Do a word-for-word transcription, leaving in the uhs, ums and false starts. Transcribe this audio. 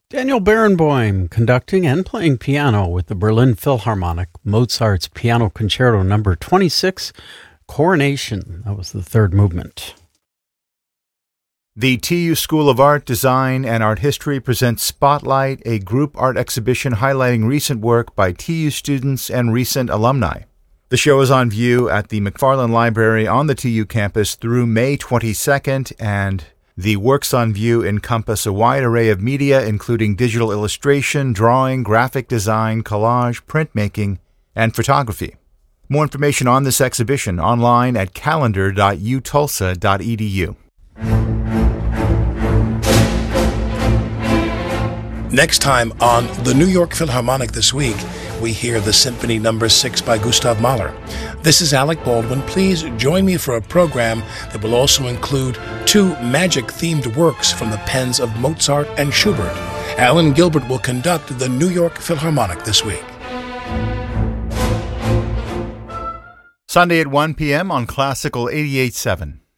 Daniel Barenboim conducting and playing piano with the Berlin Philharmonic, Mozart's Piano Concerto number twenty-six, Coronation. That was the third movement. The T U School of Art, Design, and Art History presents Spotlight, a group art exhibition highlighting recent work by T U students and recent alumni. The show is on view at the McFarland Library on the T U campus through May twenty-second, and the works on view encompass a wide array of media, including digital illustration, drawing, graphic design, collage, printmaking, and photography. More information on this exhibition online at calendar dot u tulsa dot e d u. Next time on the New York Philharmonic This Week, we hear the Symphony Number six by Gustav Mahler. This is Alec Baldwin. Please join me for a program that will also include two magic-themed works from the pens of Mozart and Schubert. Alan Gilbert will conduct the New York Philharmonic This Week. Sunday at one p.m. on Classical eighty-eight point seven.